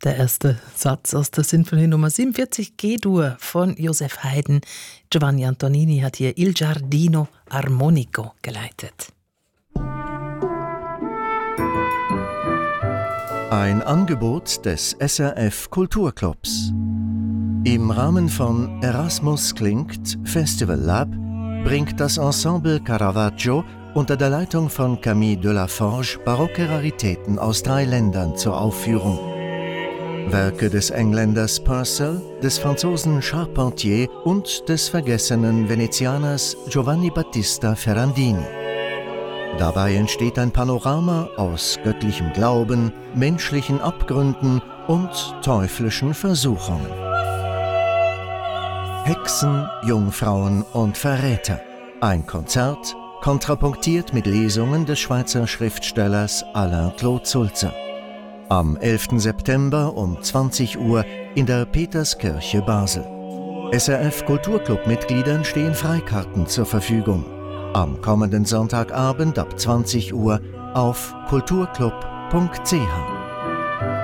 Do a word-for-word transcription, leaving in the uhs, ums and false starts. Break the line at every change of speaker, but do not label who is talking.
Der erste Satz aus der Sinfonie Nummer siebenundvierzig G-Dur von Joseph Haydn. Giovanni Antonini hat hier Il Giardino Armonico geleitet.
Ein Angebot des S R F Kulturclubs. Im Rahmen von Erasmus klingt Festival Lab bringt das Ensemble Caravaggio unter der Leitung von Camille Delaforge barocke Raritäten aus drei Ländern zur Aufführung. Werke des Engländers Purcell, des Franzosen Charpentier und des vergessenen Venezianers Giovanni Battista Ferrandini. Dabei entsteht ein Panorama aus göttlichem Glauben, menschlichen Abgründen und teuflischen Versuchungen. Hexen, Jungfrauen und Verräter. Ein Konzert, kontrapunktiert mit Lesungen des Schweizer Schriftstellers Alain Claude Sulzer. Am elften September um zwanzig Uhr in der Peterskirche Basel. S R F Kulturclub-Mitgliedern stehen Freikarten zur Verfügung. Am kommenden Sonntagabend ab zwanzig Uhr auf kulturclub punkt c h.